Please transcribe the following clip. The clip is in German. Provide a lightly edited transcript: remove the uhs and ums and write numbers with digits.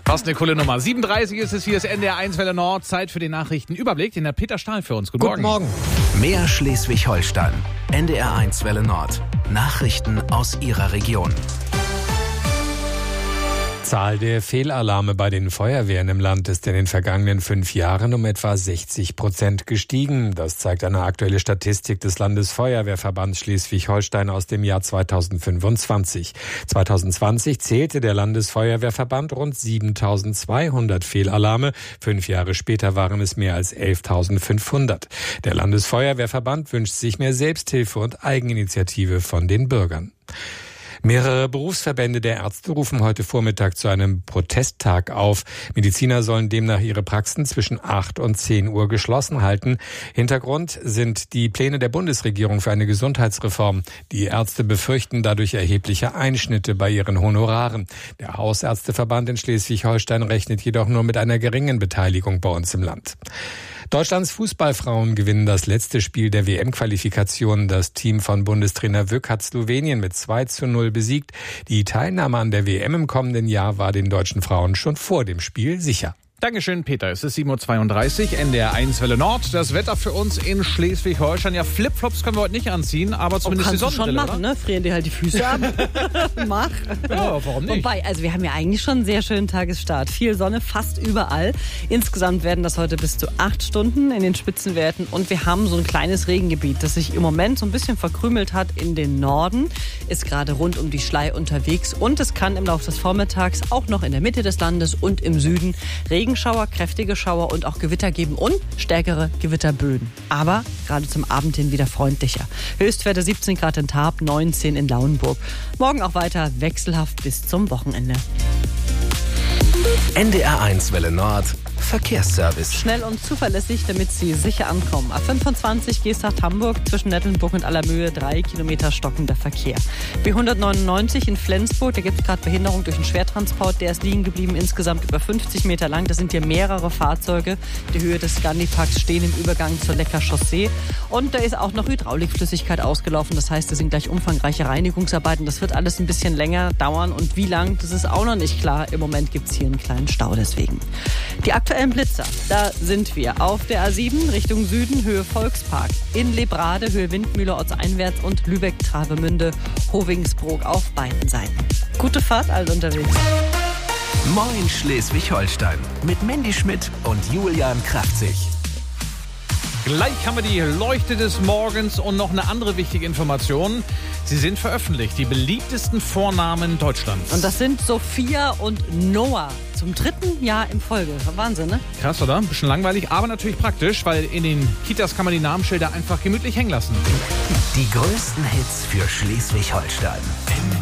Fast eine coole Nummer. 7:30 ist es, hier ist NDR 1 Welle Nord. Zeit für den Nachrichtenüberblick. Den hat Peter Stahl für uns. Guten Morgen. Mehr Schleswig-Holstein. NDR 1 Welle Nord. Nachrichten aus Ihrer Region. Zahl der Fehlalarme bei den Feuerwehren im Land ist in den vergangenen 5 Jahren um etwa 60% gestiegen. Das zeigt eine aktuelle Statistik des Landesfeuerwehrverbands Schleswig-Holstein aus dem Jahr 2025. 2020 zählte der Landesfeuerwehrverband rund 7.200 Fehlalarme. 5 Jahre später waren es mehr als 11.500. Der Landesfeuerwehrverband wünscht sich mehr Selbsthilfe und Eigeninitiative von den Bürgern. Mehrere Berufsverbände der Ärzte rufen heute Vormittag zu einem Protesttag auf. Mediziner sollen demnach ihre Praxen zwischen 8 und 10 Uhr geschlossen halten. Hintergrund sind die Pläne der Bundesregierung für eine Gesundheitsreform. Die Ärzte befürchten dadurch erhebliche Einschnitte bei ihren Honoraren. Der Hausärzteverband in Schleswig-Holstein rechnet jedoch nur mit einer geringen Beteiligung bei uns im Land. Deutschlands Fußballfrauen gewinnen das letzte Spiel der WM-Qualifikation. Das Team von Bundestrainer Wück hat Slowenien mit 2:0 besiegt. Die Teilnahme an der WM im kommenden Jahr war den deutschen Frauen schon vor dem Spiel sicher. Dankeschön, Peter. Es ist 7:32 Uhr, NDR 1 Welle Nord. Das Wetter für uns in Schleswig-Holstein. Ja, Flipflops können wir heute nicht anziehen, aber zumindest die Sonnenbrille, kannst du schon machen, ne? Frieren dir halt die Füße ab. Mach. Ja, warum nicht? Wobei, also wir haben ja eigentlich schon einen sehr schönen Tagesstart. Viel Sonne, fast überall. Insgesamt werden das heute bis zu 8 Stunden in den Spitzenwerten. Und wir haben so ein kleines Regengebiet, das sich im Moment so ein bisschen verkrümelt hat in den Norden. Ist gerade rund um die Schlei unterwegs. Und es kann im Laufe des Vormittags auch noch in der Mitte des Landes und im Süden Regenschauer, kräftige Schauer und auch Gewitter geben und stärkere Gewitterböen. Aber gerade zum Abend hin wieder freundlicher. Höchstwerte 17 Grad in Tarp, 19 in Lauenburg. Morgen auch weiter wechselhaft bis zum Wochenende. NDR 1 Welle Nord. Verkehrsservice. Schnell und zuverlässig, damit Sie sicher ankommen. A25 Geesthacht-Hamburg zwischen Nettelnburg und Allermöhe 3 Kilometer stockender Verkehr. B199 in Flensburg, da gibt es gerade Behinderung durch einen Schwertransport. Der ist liegen geblieben, insgesamt über 50 Meter lang. Das sind hier mehrere Fahrzeuge. Die Höhe des Scandi-Parks stehen im Übergang zur Lecker Chaussee. Und da ist auch noch Hydraulikflüssigkeit ausgelaufen. Das heißt, es sind gleich umfangreiche Reinigungsarbeiten. Das wird alles ein bisschen länger dauern. Und wie lang, das ist auch noch nicht klar. Im Moment gibt es hier einen kleinen Stau deswegen. Die aktuellen Blitzer, da sind wir auf der A7 Richtung Süden, Höhe Volkspark, in Lebrade, Höhe Windmühle ortseinwärts und Lübeck-Travemünde, Hovingsbrook auf beiden Seiten. Gute Fahrt, alle unterwegs. Moin Schleswig-Holstein mit Mandy Schmidt und Julian Kraftzig. Gleich haben wir die Leuchte des Morgens und noch eine andere wichtige Information. Sie sind veröffentlicht, die beliebtesten Vornamen Deutschlands. Und das sind Sophia und Noah zum 3. Jahr in Folge. Wahnsinn, ne? Krass, oder? Ein bisschen langweilig, aber natürlich praktisch, weil in den Kitas kann man die Namensschilder einfach gemütlich hängen lassen. Die größten Hits für Schleswig-Holstein.